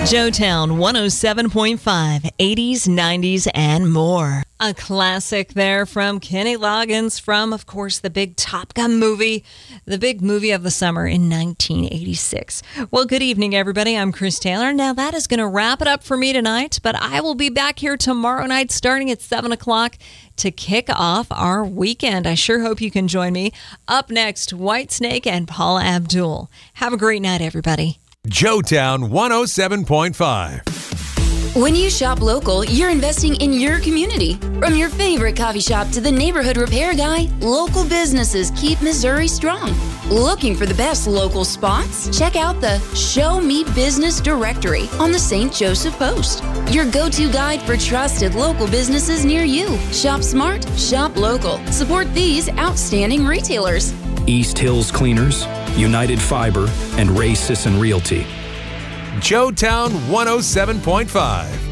Joetown 107.5, 80s, 90s, and more. A classic there from Kenny Loggins from, of course, the big Top Gun movie, the big movie of the summer in 1986. Well, good evening, everybody. I'm Chris Taylor. Now, that is going to wrap it up for me tonight, but I will be back here tomorrow night starting at 7 o'clock to kick off our weekend. I sure hope you can join me. Up next, Whitesnake and Paula Abdul. Have a great night, everybody. Joetown 107.5. When you shop local, you're investing in your community. From your favorite coffee shop to the neighborhood repair guy, local businesses keep Missouri strong. Looking for the best local spots? Check out the Show Me Business directory on the St. Joseph Post. Your go-to guide for trusted local businesses near you. Shop smart, shop local. Support these outstanding retailers. East Hills Cleaners, United Fiber, and Ray Sisson Realty. Joetown 107.5.